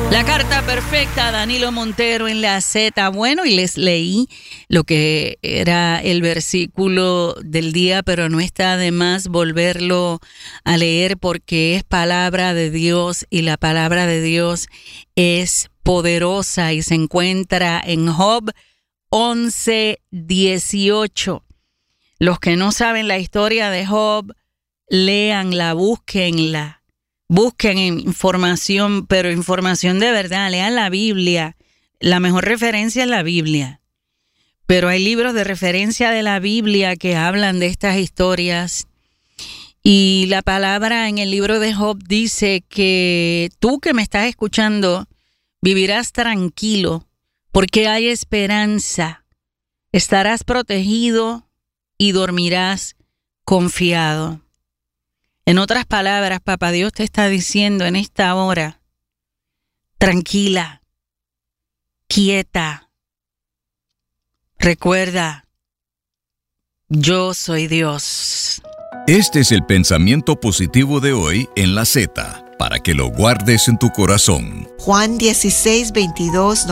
La carta perfecta, Danilo Montero en la Z. Bueno, y les leí lo que era el versículo del día, pero no está de más volverlo a leer porque es palabra de Dios y la palabra de Dios es poderosa y se encuentra en Job 11:18. Los que no saben la historia de Job, léanla, búsquenla. Busquen información, pero información de verdad. Lean la Biblia. La mejor referencia es la Biblia. Pero hay libros de referencia de la Biblia que hablan de estas historias. Y la palabra en el libro de Job dice que tú que me estás escuchando vivirás tranquilo porque hay esperanza. Estarás protegido y dormirás confiado. En otras palabras, Papá Dios te está diciendo en esta hora, tranquila, quieta, recuerda, yo soy Dios. Este es el pensamiento positivo de hoy en la Z, para que lo guardes en tu corazón. Juan 16:22